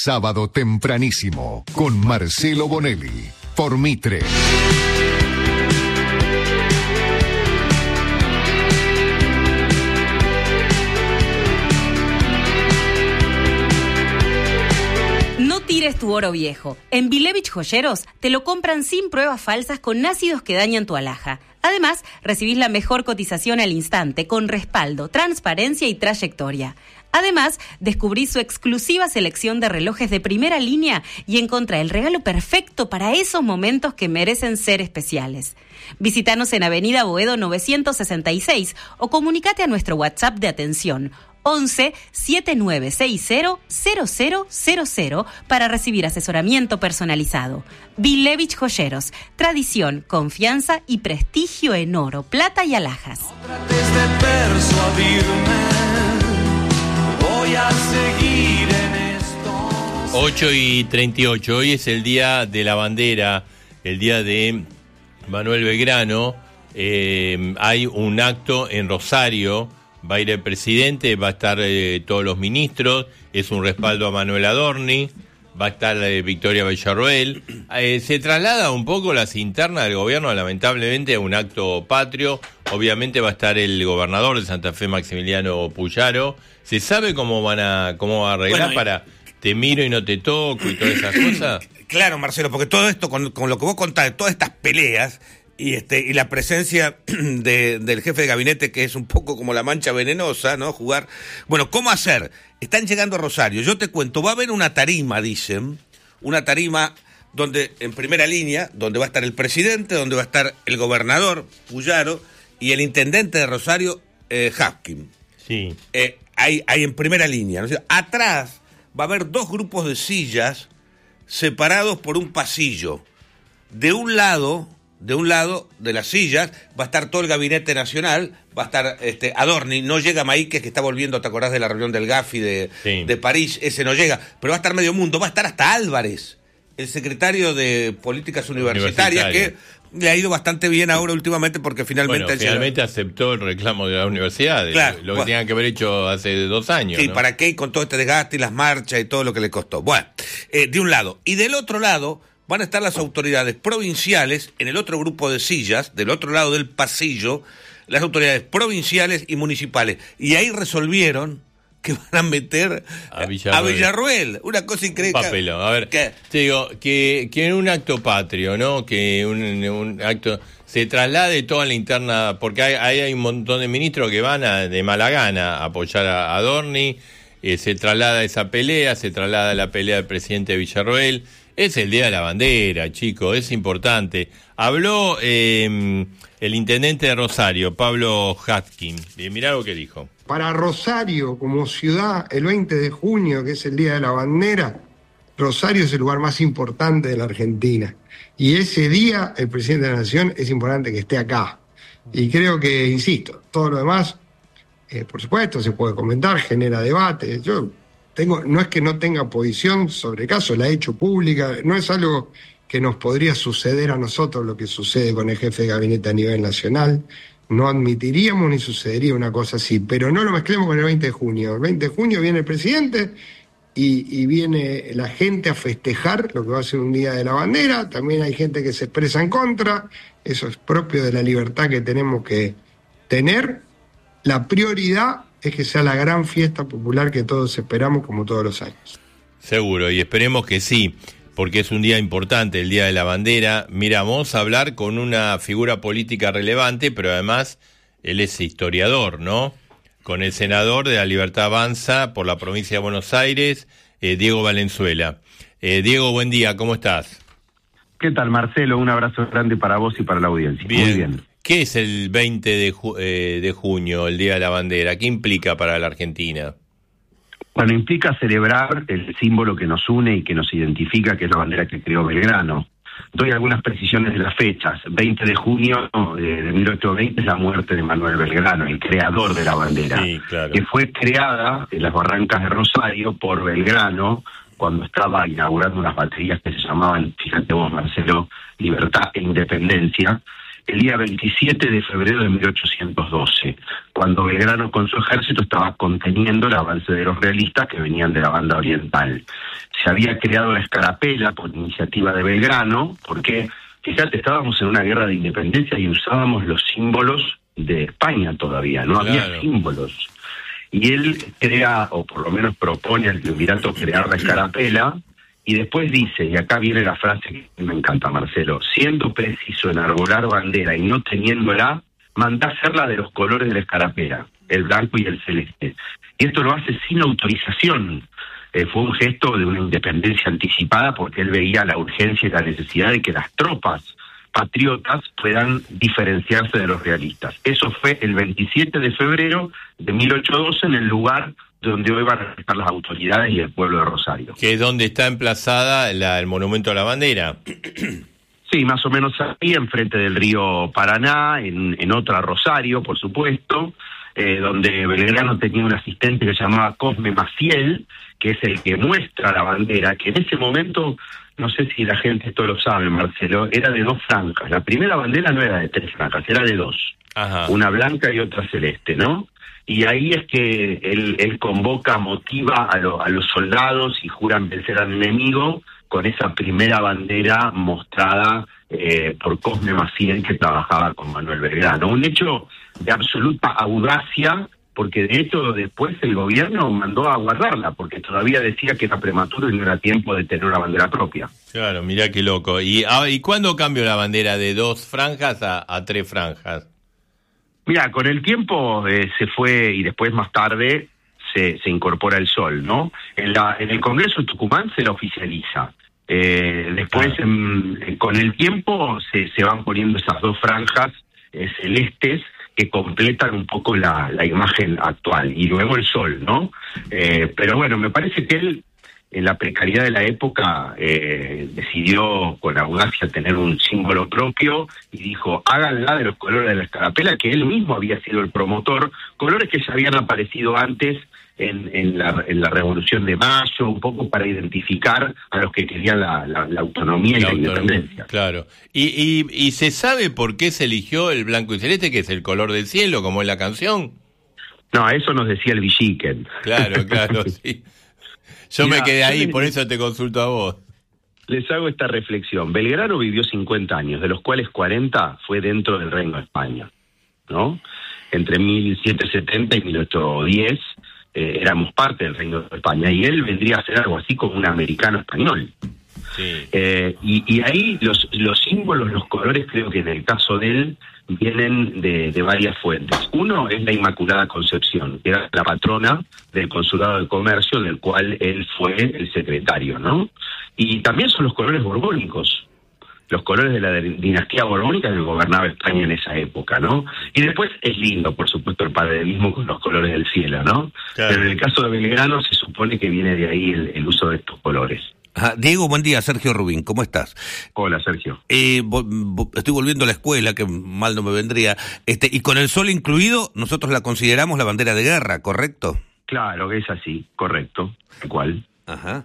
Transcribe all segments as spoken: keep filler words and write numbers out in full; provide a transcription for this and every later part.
Sábado tempranísimo con Marcelo Bonelli por Mitre. No tires tu oro viejo. En Bilevich Joyeros te lo compran sin pruebas falsas con ácidos que dañan tu alhaja. Además, recibís la mejor cotización al instante, con respaldo, transparencia y trayectoria. Además, descubrís su exclusiva selección de relojes de primera línea y encontrá el regalo perfecto para esos momentos que merecen ser especiales. Visítanos en Avenida Boedo novecientos sesenta y seis o comunicate a nuestro WhatsApp de atención once, setenta y nueve sesenta, cero cero cero cero para recibir asesoramiento personalizado. Bilevich Joyeros, tradición, confianza y prestigio en oro, plata y alhajas. No trates de persuadirme, voy a seguir en esto. ocho y treinta y ocho, hoy es el día de la bandera, el día de Manuel Belgrano. Eh, hay un acto en Rosario. Va a ir el presidente, va a estar eh, todos los ministros, es un respaldo a Manuel Adorni, va a estar eh, Victoria Villarroel. Eh, se traslada un poco las internas del gobierno, lamentablemente, a un acto patrio. Obviamente va a estar el gobernador de Santa Fe, Maximiliano Puyaro. ¿Se sabe cómo van a cómo va a arreglar bueno, para te miro y no te toco y todas esas cosas? Claro, Marcelo, porque todo esto, con, con lo que vos contás, de todas estas peleas, y este y la presencia de, del jefe de gabinete, que es un poco como la mancha venenosa, ¿no? Jugar. Bueno, ¿cómo hacer? Están llegando a Rosario. Yo te cuento, va a haber una tarima, dicen, una tarima donde, en primera línea, donde va a estar el presidente, donde va a esar el gobernador, Puyaro, y el intendente de Rosario, eh, Hapkin. Sí. Eh, hay, hay en primera línea, ¿no? O sea, atrás va a haber dos grupos de sillas separados por un pasillo. De un lado... De un lado de las sillas va a estar todo el gabinete nacional, va a estar este Adorni, no llega Maíquez, que está volviendo, ¿te acordás de la reunión del Gafi de, sí. de París? Ese no llega, pero va a estar medio mundo, va a estar hasta Álvarez, el secretario de Políticas Universitarias, Universitaria. que le ha ido bastante bien ahora últimamente porque finalmente... Bueno, finalmente llegó... aceptó el reclamo de la universidad, claro, lo que bueno, tenían que haber hecho hace dos años. Sí, ¿no? ¿Para qué? Con todo este desgaste y las marchas y todo lo que le costó. Bueno, eh, de un lado. Y del otro lado... van a estar las autoridades provinciales, en el otro grupo de sillas, del otro lado del pasillo, las autoridades provinciales y municipales. Y ahí resolvieron que van a meter a Villarroel, a Villarroel. Una cosa increíble. Un papelón. A ver, ¿qué? Te digo, que, que en un acto patrio, ¿no? Que un, un acto se traslade toda la interna, porque hay, hay, hay un montón de ministros que van a, de mala gana a apoyar a Adorni, eh, se traslada esa pelea, se traslada la pelea del presidente Villarroel. Es el Día de la Bandera, chicos, es importante. Habló eh, el intendente de Rosario, Pablo Hapkin. Mirá lo que dijo. Para Rosario, como ciudad, el veinte de junio, que es el Día de la Bandera, Rosario es el lugar más importante de la Argentina. Y ese día, el presidente de la Nación, es importante que esté acá. Y creo que, insisto, todo lo demás, eh, por supuesto, se puede comentar, genera debate. Yo... Tengo, no es que no tenga posición sobre el caso, la he hecho pública, no es algo que nos podría suceder a nosotros lo que sucede con el jefe de gabinete a nivel nacional, no admitiríamos ni sucedería una cosa así, pero no lo mezclemos con el veinte de junio. El veinte de junio viene el presidente y, y viene la gente a festejar lo que va a ser un Día de la Bandera, también hay gente que se expresa en contra, eso es propio de la libertad que tenemos que tener. La prioridad es que sea la gran fiesta popular que todos esperamos, como todos los años. Seguro, y esperemos que sí, porque es un día importante, el Día de la Bandera. Mira, vamos a hablar con una figura política relevante, pero además él es historiador, ¿no? Con el senador de la Libertad Avanza por la provincia de Buenos Aires, eh, Diego Valenzuela. Eh, Diego, buen día, ¿cómo estás? ¿Qué tal, Marcelo? Un abrazo grande para vos y para la audiencia. Bien. Muy bien. ¿Qué es el veinte de, ju- eh, de junio, el Día de la Bandera? ¿Qué implica para la Argentina? Bueno, implica celebrar el símbolo que nos une y que nos identifica, que es la bandera que creó Belgrano. Doy algunas precisiones de las fechas. veinte de junio de, de mil ochocientos veinte es la muerte de Manuel Belgrano, el creador de la bandera, sí, claro. que fue creada en las barrancas de Rosario por Belgrano cuando estaba inaugurando unas baterías que se llamaban, fíjate vos, Marcelo, Libertad e Independencia. el día veintisiete de febrero de mil ochocientos doce, cuando Belgrano con su ejército estaba conteniendo el avance de los realistas que venían de la banda oriental. Se había creado la escarapela por iniciativa de Belgrano, porque, fíjate, estábamos en una guerra de independencia y usábamos los símbolos de España todavía, no Claro. había símbolos. Y él crea, o por lo menos propone al triunvirato crear la escarapela, y después dice, y acá viene la frase que me encanta, Marcelo: siendo preciso enarbolar bandera y no teniéndola, mandá hacerla de los colores de la escarapela, el blanco y el celeste. Y esto lo hace sin autorización. Eh, fue un gesto de una independencia anticipada, porque él veía la urgencia y la necesidad de que las tropas patriotas puedan diferenciarse de los realistas. Eso fue el veintisiete de febrero de mil ochocientos doce en el lugar donde hoy van a estar las autoridades y el pueblo de Rosario. Que es donde está emplazada la, el monumento a la bandera. Sí, más o menos ahí, enfrente del río Paraná, en, en otra Rosario, por supuesto, eh, donde Belgrano tenía un asistente que se llamaba Cosme Maciel, que es el que muestra la bandera, que en ese momento, no sé si la gente esto lo sabe, Marcelo, era de dos franjas. La primera bandera no era de tres franjas, era de dos. Ajá. Una blanca y otra celeste, ¿no? Y ahí es que él, él convoca, motiva a, lo, a los soldados y juran vencer al enemigo con esa primera bandera mostrada eh, por Cosme Maciel, que trabajaba con Manuel Belgrano. Un hecho de absoluta audacia, porque de hecho después el gobierno mandó a guardarla, porque todavía decía que era prematuro y no era tiempo de tener una bandera propia. Claro, mirá qué loco. ¿Y, ah, ¿y cuándo cambió la bandera de dos franjas a, a tres franjas? Mira, con el tiempo eh, se fue, y después más tarde se, se incorpora el sol, ¿no? En, la, en el Congreso de Tucumán se la oficializa. Eh, después, Ah. en, con el tiempo, se, se van poniendo esas dos franjas eh, celestes que completan un poco la, la imagen actual. Y luego el sol, ¿no? Eh, pero bueno, me parece que él, en la precariedad de la época, eh, decidió con audacia tener un símbolo propio y dijo, háganla de los colores de la escarapela, que él mismo había sido el promotor, colores que ya habían aparecido antes en, en, la, en la Revolución de Mayo, un poco para identificar a los que querían la, la, la autonomía y la, la independencia. Claro. ¿Y, y, ¿Y se sabe por qué se eligió el blanco y celeste, que es el color del cielo, como en la canción? No, eso nos decía el Villiquen. Claro, claro, sí. Yo Mirá, me quedé ahí, por eso te consulto a vos. Les hago esta reflexión. Belgrano vivió cincuenta años, de los cuales cuarenta fue dentro del Reino de España, ¿no? Entre mil setecientos setenta y mil ochocientos diez eh, éramos parte del Reino de España, y él vendría a ser algo así como un americano español. Sí. Eh, y, y ahí los, los símbolos, los colores, creo que en el caso de él, vienen de, de varias fuentes. Uno es la Inmaculada Concepción, que era la patrona del Consulado de Comercio, del cual él fue el secretario, ¿no? Y también son los colores borbónicos, los colores de la dinastía borbónica que gobernaba España en esa época, ¿no? Y después es lindo, por supuesto, el paralelismo con los colores del cielo, ¿no? Claro. Pero en el caso de Belgrano se supone que viene de ahí el, el uso de estos colores. Ajá. Diego, buen día. Sergio Rubín, ¿cómo estás? Hola, Sergio. Eh, vo, vo, estoy volviendo a la escuela, que mal no me vendría. Este, y con el sol incluido, nosotros la consideramos la bandera de guerra, ¿correcto? Claro, que es así, correcto. ¿Cuál? Ajá.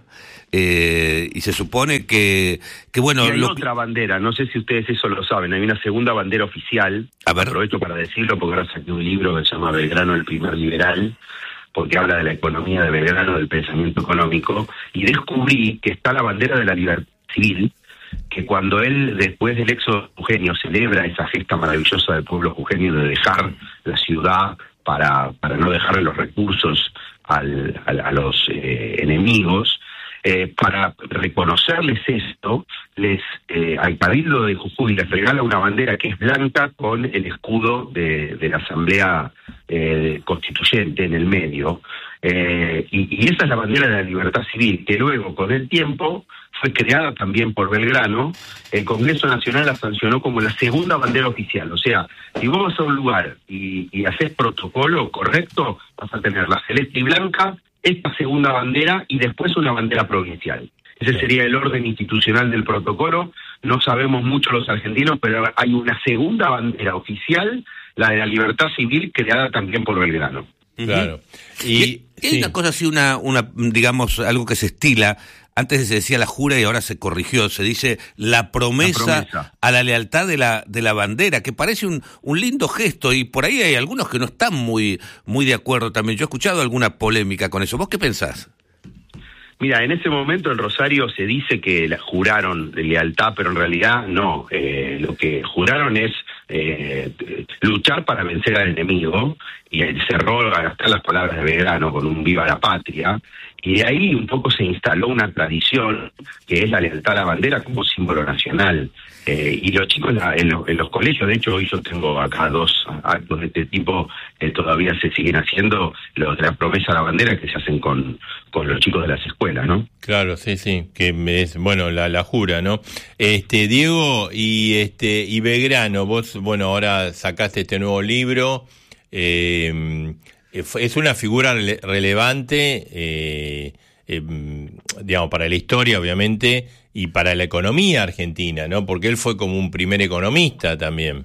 Eh, y se supone que, que bueno... Y hay lo... otra bandera, no sé si ustedes eso lo saben, hay una segunda bandera oficial. A ver. Aprovecho para decirlo porque ahora saqué un libro que se llama Belgrano, el primer liberal, porque habla de la economía de Belgrano, del pensamiento económico, y descubrí que está la bandera de la libertad civil, que cuando él, después del éxodo jujeño, celebra esa gesta maravillosa del pueblo jujeño de dejar la ciudad para, para no dejarle los recursos al, al, a los eh, enemigos, eh, para reconocerles esto, les eh, al Cabildo de Jujuy les regala una bandera que es blanca con el escudo de, de la Asamblea eh, Constituyente en el medio, eh, y, y esa es la bandera de la libertad civil, que luego, con el tiempo, fue creada también por Belgrano. El Congreso Nacional la sancionó como la segunda bandera oficial. O sea, si vos vas a un lugar y, y haces protocolo correcto, vas a tener la celeste y blanca, esta segunda bandera y después una bandera provincial. Ese sería el orden institucional del protocolo. No sabemos mucho los argentinos, pero hay una segunda bandera oficial, la de la libertad civil, creada también por Belgrano. Claro. Y, y hay sí. una cosa así, una, una, digamos, algo que se estila. Antes se decía la jura y ahora se corrigió. Se dice la promesa, la promesa. a la lealtad de la de la bandera, que parece un, un lindo gesto, y por ahí hay algunos que no están muy, muy de acuerdo también. Yo he escuchado alguna polémica con eso. ¿Vos qué pensás? Mira, en ese momento en Rosario se dice que la juraron de lealtad, pero en realidad no. Eh, lo que juraron es eh, luchar para vencer al enemigo, y cerró a gastar las palabras de Belgrano con un viva la patria, y de ahí un poco se instaló una tradición que es la lealtad a la bandera como símbolo nacional. Eh, y los chicos en, la, en, lo, en los colegios, de hecho hoy yo tengo acá dos actos de este tipo que todavía se siguen haciendo, los de la promesa a la bandera, que se hacen con, con los chicos de las escuelas, ¿no? Claro, sí, sí, que es, bueno, la, la jura, ¿no? Este, Diego, y este, y Belgrano, vos, bueno, ahora sacaste este nuevo libro, eh, es una figura rele- relevante, eh, eh, digamos, para la historia, obviamente, y para la economía argentina, ¿no? Porque él fue como un primer economista también.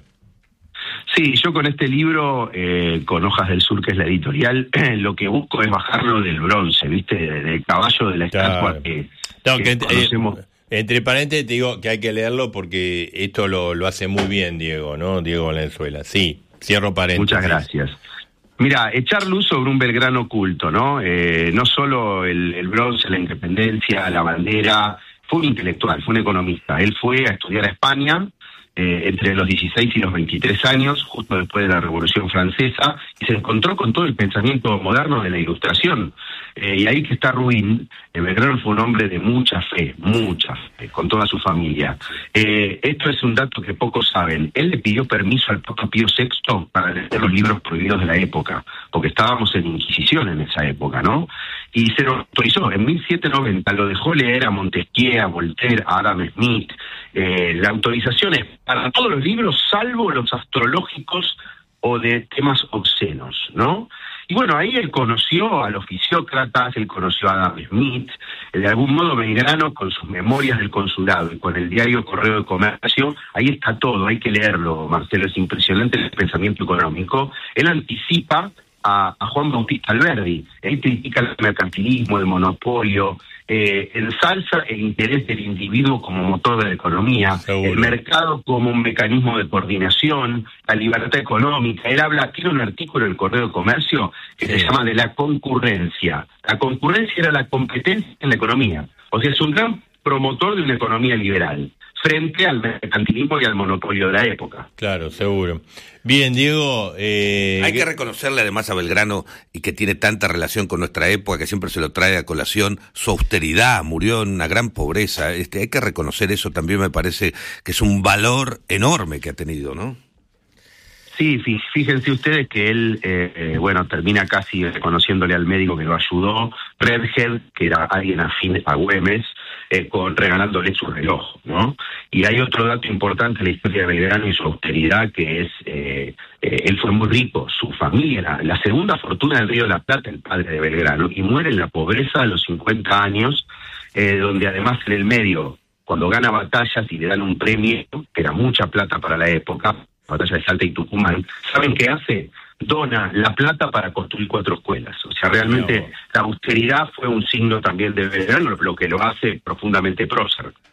Sí, yo con este libro, eh, con Hojas del Sur, que es la editorial, lo que busco es bajarlo del bronce, ¿viste? Del caballo de la estatua claro. que, no, que, que conocemos. Eh, entre paréntesis te digo que hay que leerlo porque esto lo, lo hace muy bien Diego, ¿no? Diego Valenzuela. Sí, cierro paréntesis. Muchas gracias. Mira, echar luz sobre un Belgrano oculto, ¿no? Eh, no solo el, el bronce, la independencia, la bandera. Fue un intelectual, fue un economista. Él fue a estudiar a España eh, entre los dieciséis y los veintitrés años, justo después de la Revolución Francesa, y se encontró con todo el pensamiento moderno de la Ilustración. Eh, y ahí que está Ruin, eh, Belgrano fue un hombre de mucha fe, mucha fe, con toda su familia. Eh, esto es un dato que pocos saben. Él le pidió permiso al Papa Pío sexto para leer los libros prohibidos de la época, porque estábamos en Inquisición en esa época, ¿no? Y se lo autorizó. En mil setecientos noventa lo dejó leer a Montesquieu, a Voltaire, a Adam Smith. Eh, la autorización es para todos los libros, salvo los astrológicos o de temas obscenos, ¿no? Y bueno, ahí él conoció a los fisiócratas, él conoció a Adam Smith, de algún modo Belgrano con sus memorias del consulado y con el diario Correo de Comercio, ahí está todo, hay que leerlo, Marcelo, es impresionante el pensamiento económico. Él anticipa a, a Juan Bautista Alberdi, él critica el mercantilismo, el monopolio, eh, ensalza el interés del individuo como motor de la economía, seguro, el mercado como un mecanismo de coordinación, la libertad económica. Él habla, tiene un artículo en el Correo de Comercio que sí. se llama de la concurrencia. La concurrencia era la competencia en la economía. O sea, es un gran promotor de una economía liberal frente al mercantilismo y al monopolio de la época. Claro, seguro. Bien, Diego... Eh... Hay que reconocerle además a Belgrano, y que tiene tanta relación con nuestra época, que siempre se lo trae a colación, su austeridad, murió en una gran pobreza. Este, hay que reconocer eso también, me parece que es un valor enorme que ha tenido, ¿no? Sí, fíjense ustedes que él, eh, eh, bueno, termina casi reconociéndole al médico que lo ayudó, Redhead, que era alguien afín a Güemes, eh, con, regalándole su reloj, ¿no? Y hay otro dato importante en la historia de Belgrano y su austeridad, que es, eh, eh, él fue muy rico, su familia, la, la segunda fortuna del Río de la Plata, el padre de Belgrano, y muere en la pobreza a los cincuenta años, eh, donde además en el medio, cuando gana batallas y le dan un premio, que era mucha plata para la época, batalla de Salta y Tucumán, ¿saben qué hace? Dona la plata para construir cuatro escuelas. O sea, realmente no. La austeridad fue un signo también de Belgrano, lo que lo hace profundamente prócer.